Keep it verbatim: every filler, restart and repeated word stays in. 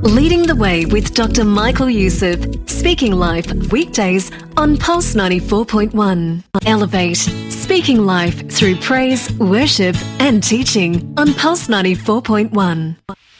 Leading the Way with Doctor Michael Youssef. Speaking Life, weekdays on Pulse ninety-four point one. Elevate. Speaking Life through praise, worship and teaching on Pulse ninety-four point one.